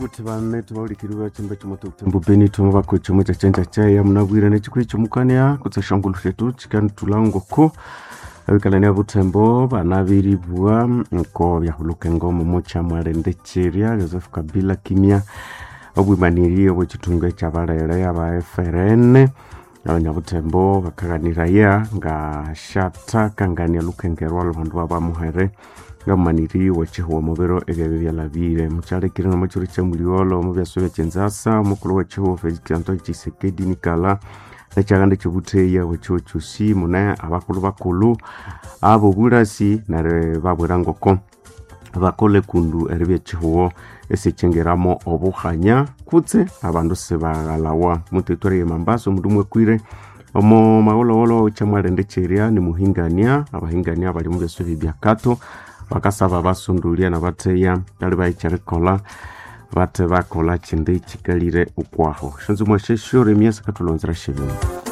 kuti vanetu vaulikiriwa chimba chimoto kutembo benito mavako chomwe chachenja chaya munabwira nechikuri chomukania kutsashangulu chetu chikantulangoko avikalani ya vutembo vana viribwa nko vyahuluka ngomo mocha mwarendecheria Joseph Kabila kimya obwimaniriye bwechitunga chabalere yaba FRN abanyabutembo bakaganiraya nga shata kangania lukengerwa abantu babamuhere ngamaniri wachihuwa mubero ebya labire mucharekire no machuri chamuliolo mu byasobe chenzasa mukuru wachihuwa Fezikanto Tshisekedi Nikala nachaganda chibuteya wachochusi muna abakulu bakulu abo burasi nare babwerangoko bakole kundu erebye chihuwa esichengeramo obuhanya kutse abandu sebagalawa mutetoriye mambaso mudumwe kwire omo maolo chamwarendecheria ni muhingania abahingania bali mu byasobe byakato bakasaba basundulia na bateya dali bayicharekola bate bakola chinde chikalire ukwaho shonzo mwashesho remiyasa katulonzera shebyo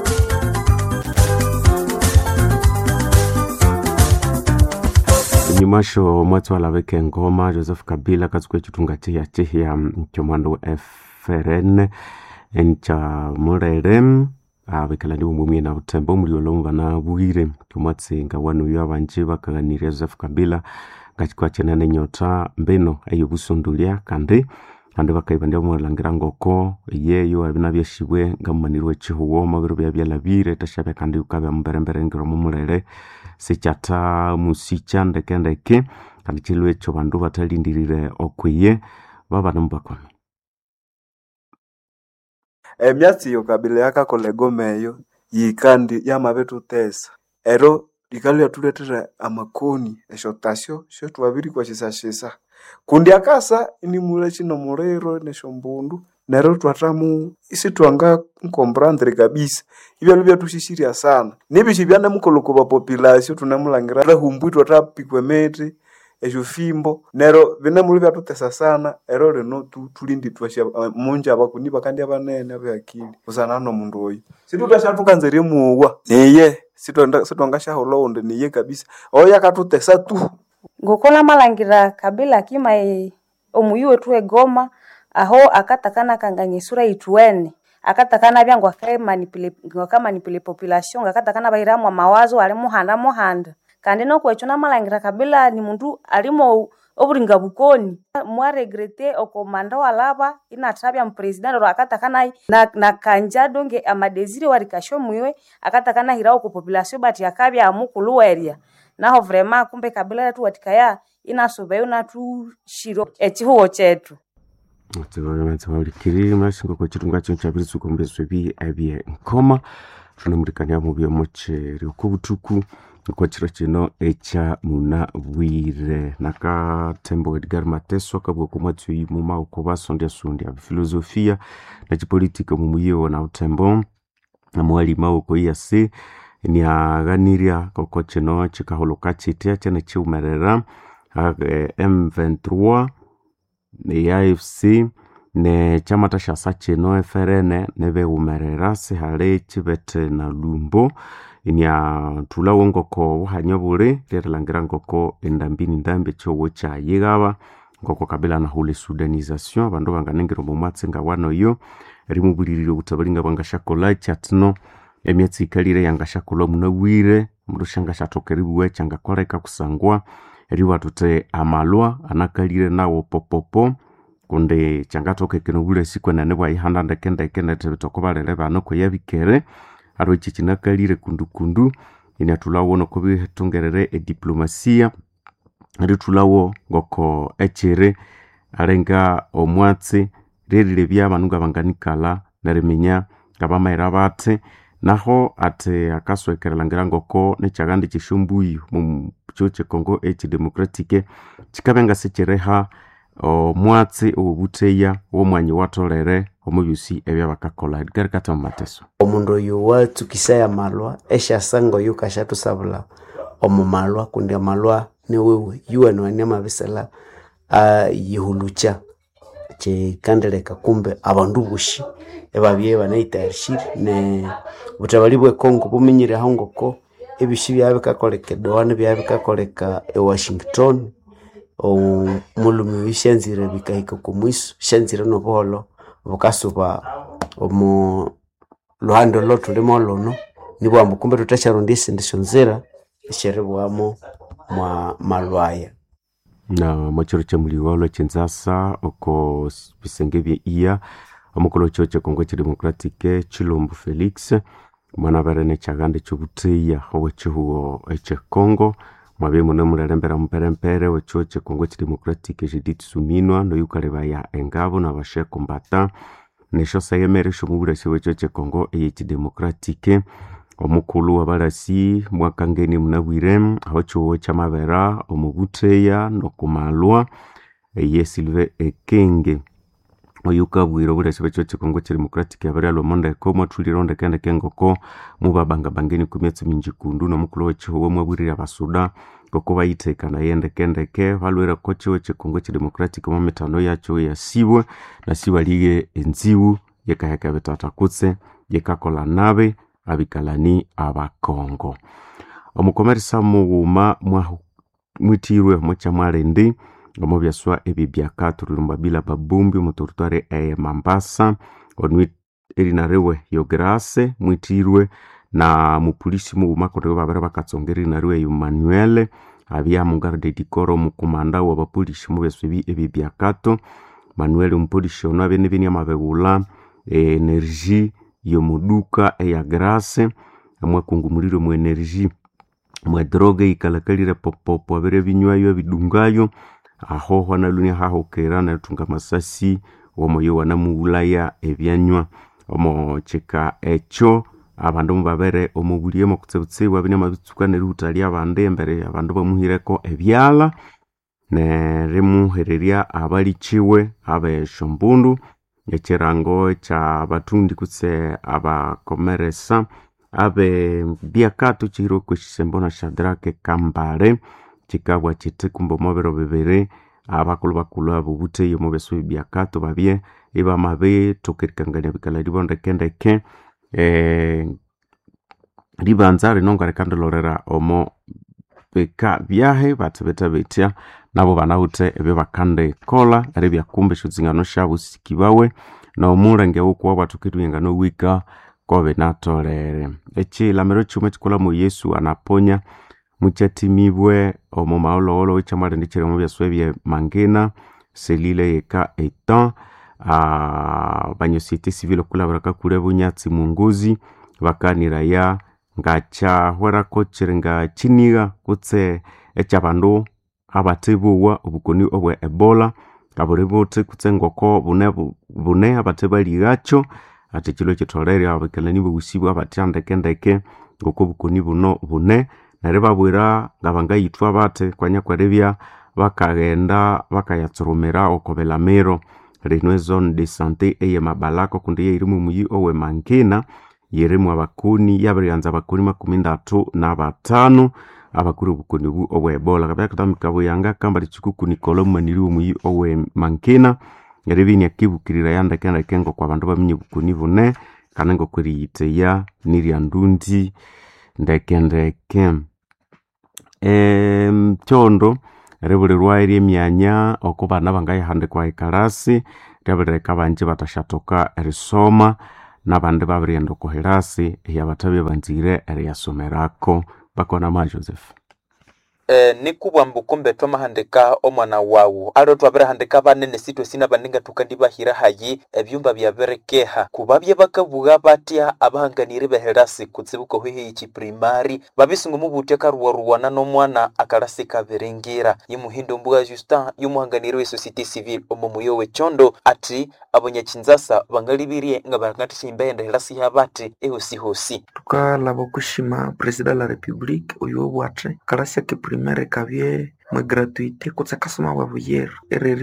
nyimasho mwatu alaweke ngoma Joseph Kabila katsukwe chitunga chehia mchomando FRN encha murerem abekalani umumye na utembo muliolomva na buhire kumwatse ngawanu yo abanje bakaganira Joseph Kabila ngachikwa chenane nyota mbeno ayo busundulia kandi bakaibandia mulangira ngoko yeyo abina byashibwe ngamanirwe chihuwo mabiro bya labire tashabe kandi ukabe mberembere ngiro mumurere sechata musicha ndekendeke kandi chilwe cho bandu batalindirire okwiye baba nambakwa emyatsi yo Kabila yakakolegomeyo yikandi yamabetu tesa ero likali yatuletera amakoni eshotasyo sho twabiri kwa chisashisa kundi akasa ini mule chino murero neshombundu nero twatamu isi twanga comprendre kabisa ibyo lubya tushishiria sana nibishi byana mukoluko ba population tunamulangira humbu twatapikwe mete ejo fimbo nero bine mulubya tutesa sana ero reno tulindi twasha munja abakuni bakandi abanene abyakili usana no mundu oyi situtasha tukanzere muwa neye sitonga shaholonde niye kabisa oya katutesa tu ngokola malangira Kabila kima omuyuwe tuwe Goma aho akatakana kanganye sura itwene akatakana byangu akamanipule population akatakana bairamu mawazo ali muhanda kandi no kwechona malangira Kabila ni mundu alimo oburinga bukoni mwa regrete okomanda walaba inatabya mpresident ro akatakana na kanja donge amadesire warikasho muwe akatakana hirao ko population bati yakabya amukulu area naho vrema kumbe Kabila tu watikaya inasobeyo na tu shiro echihuo chetu Tsebametsa balikiri mashingo ko chitunga cyo chabirisu kombezwe bi abye nkoma tunamurikanya mu byo mocheri ko butuku ko chiro kino echa muna bwire naka tembo Edgar Mateso kabwo kumwatsu yimuma uko basondia sundia filosofia na politika mu muyewo na utembo na mwalima uko yase ni aganiria koko chino chikaholoka chitia chene chiumerera M23 ni AFC ne chama tasha chino FRN nebe umerera sihale chibete na lumbo inya tula wongoko wahanyobure lerelangira ngoko ndambi chowo cha yigaba ngoko Kabila na hule sudanisation abandu banganengero mu matsenga wano yo rimubuliriro gutabaringa bangashakola chatno emyatsi kalire yangashakola munawire murushanga shatokeriwe changa koreka kusangwa riwa tute amalwa anakalire nawo popopo kunde changatoke kino bule sikwana ne bwa ihanda ndekendeke tetokobalele bano ko yabikere aro chicinakalire kundu ina tulawo no kobi tungerere diplomasia ari tulawo ngoko echere arenga omwatsi rerire bya banunga banganikala narimenya kabamaira bate naho ate akaswekerelangira ngoko nechagandi chishumbuyu mu choche Kongo Democratique chikabenga sechereha omwatsi obuteya omwanyi watolere omuyusi ebya bakakola Edgar Mateso omundu oyo watu kisaya malwa esha sango yukasha tusabula omumalwa kundi malwa ne wewe yuano anema bisala yihulucha che kandeleka kumbe abandu bushi ebabye banayitashiri ne butabalibwe Kongo buminyire hangoko ebishi byabikakoleka doane byabikakoleka Washington omulumi oyu syanzire bikahika kumwisu syanzire nobuholo bukasuba omu luhande lo tulimo luno nibwo ambu kumbe tutasharundi esindi syonzira esyeribwamo mwa malwaya na mwachiro cha muliwalo chenzasa oko bisenge bye iya omukolo choche Kongo cha Demokratike Chilombo Felix mwana barene chagande chobuteya owechihuo eche Kongo mwabe muno murerembera mperempere wechoche Kongo cha Demokratike Judith Suminwa no yukaleba ya engabo na bashe kombata nesho sayemere shumubura wechoche Kongo eche Demokratike omukulu wabalasi mwakangeni munabwire aho chowo chamabera omubuteya nokumalwa ye Silve Ekenge oyuka bwiro burese bechoche Kongo cha Demokratike abari alomonda ko tuliro kende kengoko mubabanga bangeni kumyetsi minjikundu no mukulu wechiho mwabwirira basuda koko bayiteka na yende kendeke balwera ko chiwo cha Kongo cha Demokratike mu mitano yacho ya sibwe na siwa lige enziwu yekayaka betata kutse yekakola nabe abikalani abakongo omukomerisa muwuma mwitirwe mucha mwarendi omubyaswa ebibyaka turumba bila babumbi mutorutware Mambasa onwi erinarewe Yograse mwitirwe na mupolisi muwuma kodwe babere bakatsongera erinarewe Emmanuel abya mugarde dikoro mukomanda wa bapolisi mubyaswa ebibyakato Manuel umupolisi ono abenebeni amabegula energy yomuduka ya Grace amwe kungumuriro mu energy mwa droge ikalakalire popopo abere binywayo bidungayo aho hanalunya haho kerana tunga masasi womoyo wanamuulaya ebyanywa omo cheka echo abandu mubabere omubuliye mu kutsebutsewa bine mabitsuka nerutali abande embere abandu bamuhireko ebyala ne remuhereria abalichiwe abe shombundu echirango cha batundi kutse abakomeresa abe biakatu chiro kwishembona Shadrake Kambale chikabwa chitikumbo mobero bebere abakulu bakulu abubute yo mobeso biakatu babye iba mabe tokerikanganya bikala dibonde kendeke ribanzare nongare kandolorera omo beka byahe batebeta betya nabo banahute ebe bakande kola ari byakumbe shuzingano shabu sikibawe na omurenge ukwa batukitu yengano wika kobe natorere echi lamero chume chikola mu Yesu anaponya muchatimibwe omo maolo wichamare ndichere mu byaswebye mangena selile yeka etan banyosite civile kulabaraka kure bunyatsi munguzi bakanira ya ngacha hwera kochirenga chiniga kutse echabandu abatebuwa obukoni obwe Ebola kaborebote kutse ngoko bune abatebali gacho ati kilo kitolere abakalani bugusibwa abatandekendeke ngoko bukoni buno bune nareba bwira ngabanga yitwa bate kwanya kwarebya bakagenda bakayatsurumira okobelamero rino zone de santé eye mabalako kundi irimu muyi owe Mangina yeremu abakuni yabrianza abakuni 35 abakuru bukuni bu owe Ebola kabyakutamika buyanga kamba lichuku Nikolo maniri umuyi owe Mangina yarebini akibukirira yandakenda kengo kwa bandu baminye bukuni bune kanengo kuriyite ya niryandundi ndekendeke chondo rebule rwairi emyanya okubana bangaye hande kwa ikarasi rebule kabanje batashatoka erisoma nabande babriendo koherasi yabatabye banzire eriyasomerako bakona ma Joseph nikubwa mbukumbe twa mahandika omwana wawu alo twabere handika banene sitwe sina baninga tukandibahira hayi ebyumba byaberekeha kubabye bakavuga batya abahanganire beherasi kutsibuko hwihi ichi primary babisungu mubutya karuwaruwana no mwana akarasi kaberengira yimuhindo mbuga Justin yumuhanganire we society civil omomuyo we chondo ati abonyachinzasa bangalibirie ngabangati chimbende herasi habati hosi tukalabo kushima president la republique oyo bwatre karasi ke primere kabye mwe gratuité kutsakasoma wabuyera ererio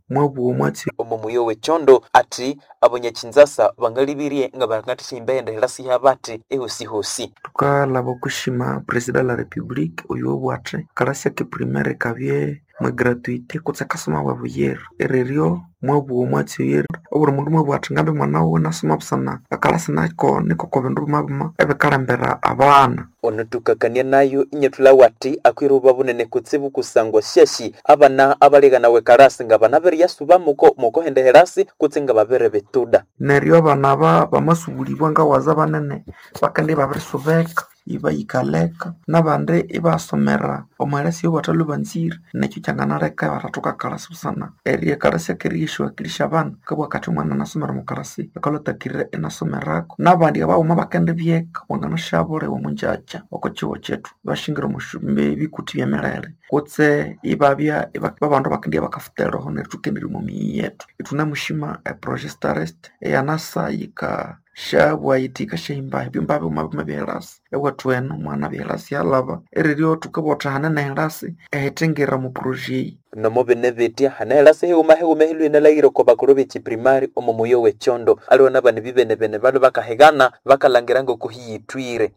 mwabu omwatsi omomuyo wechondo ati abonyakinzasa bangalibirie nga bangatisha imbenda helasi habati ehosi tukalaba okushima President de la République oyo obwate kalasi yake primaire kabye mwe gratuité kutse kasoma wabuyero ereryo mwabu omwatsi yero oburi mundu mwabwate ngambe mwana wo nasoma busana akalasi nako niko kobendu mabuma ebekalembera abana onutukakania nayo inyatula wati akwiruba bunene kutsibu kusangwa shashi abana abalegana wekarasi nga bana beri yasuba muko hende herasi kutsinga babere betuda neryo abana bamasubulibwa nga waza banene bakandi babirisubeka ibayikaleka nabandi ibasomera omwelesi watalu banzira nekyo kyanganareka baratuka kalasi busana eriye kalasi akirishwa kirisha abana kabwa kati mwana nasomera mukalasi akalotakire inasomerako nabandi abawuma bakende byeka wanganashabore omunjaja okochiwo chetu bashingira mushumbe bikuti byemerere kutse ibabya babandu bakindi bakafutero ho netukendiri mu miyetu itunamushima project starest yanasa yika shabwa itika shimba bimbabe mabelasi ewatweno mwana belasi alaba ereryo tukabota hanene helasi ehitengera mu project nomo benevetia hanelasi heume hilwina lairo ko bakuru bechi primary omomuyo wechondo aliona bane bibene balo bakahegana bakalangirango kuhiyitwire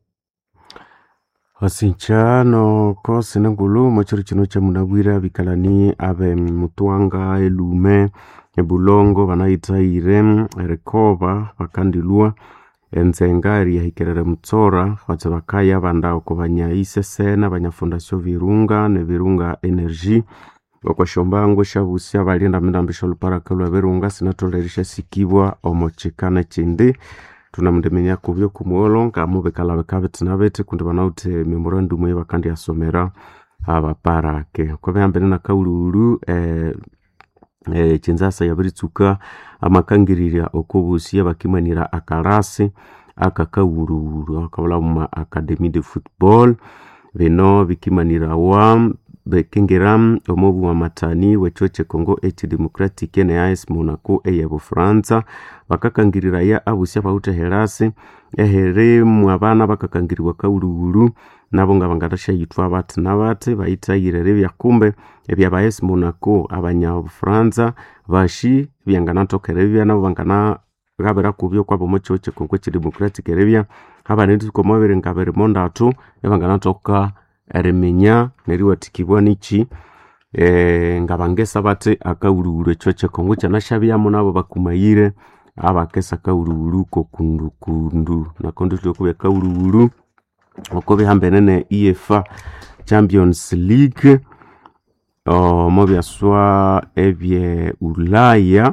Osinchano kose nangulu mochoro chino cha munabwira bikalani abe mutwanga elume ebulongo banaita irem rekoba bakandilua enzengari ya hikerere mutsora watse bakaya bandao ko banyaise sena banya fondation Virunga ne Virunga Energy kwa shombango shabusia balinda mindambisho luparakalo Virunga sinatolerisha sikibwa omochikana chindi tunamndemenya kubyo kumolonga mubekala bekabetsina bete kundi banaute memorandum y'abakandi asomera abaparake kwa byambene na kaululu kinzasa yabiritsuka amakangirira okubusia bakimanira akarasi akakaululu akabula mu academy de football beno bikimanira wa bekingeram omubu wa matani wechoche Congo Democratic na AS Monaco eyabo France bakakangirira ya abusia baute herasi ehere mu abana bakakangirwa kaululu nabo ngabangatasha yitwa abati nabate bayitayirere byakumbe ebya AS Monaco abanya France bashi byanganatokere nabo bangana gabera kubyo kwabo mochoche Congo Democratic erebya abanetu komobere ngabere mondatu ebanganatoka eremenya neriwatikibwa nichi ngabangesa bate akaururu choche Kongo chanashabya munabo bakumayire abakesa kaururu ko kundu na kondo tukubya kaururu okobe hambenene UEFA Champions League mobya swa ebye Ulaya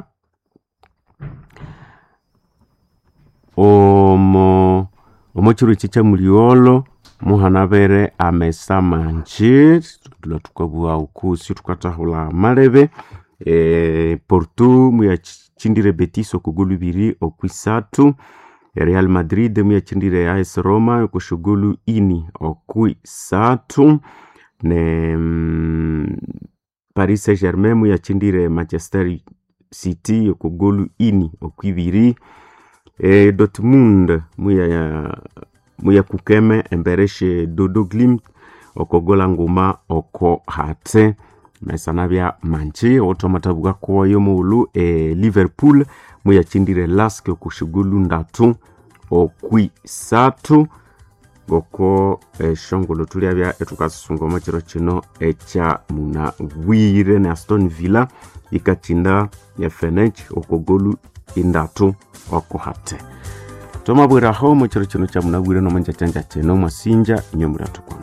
omochuru chicha muliolo muhanabere amesa manje tukabua ukusi tukatahula marebe Porto muya chindire Betis okugulu biri okwisatu Real Madrid muya chindire AS Roma okushugulu ini okwisatu ne Paris Saint-Germain muya chindire Manchester City okugulu ini okwibiri Dortmund muya kukeme embereshe Dodo Glimt okogola nguma oko hate mesanabya manchi otomatabuga koyo mulu Liverpool muya chindire Lask okushugulu ndatu okwisatu goko shongolo tulyabya etukasungo machiro chino echa muna wire na Aston Villa ikachinda ya Fenech okogolu indatu oko hate tomabwira ho mu kiro kino kya munabwire no manja cyanja cyeno masinja nyomura tukona.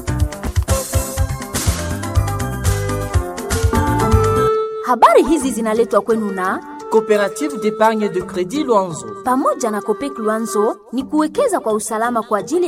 Habari hizi zinaletwa kwenu na Coopérative d'épargne de crédit Luanzo. Pamoja na Copec Luanzo ni kuwekeza kwa usalama kwa ajili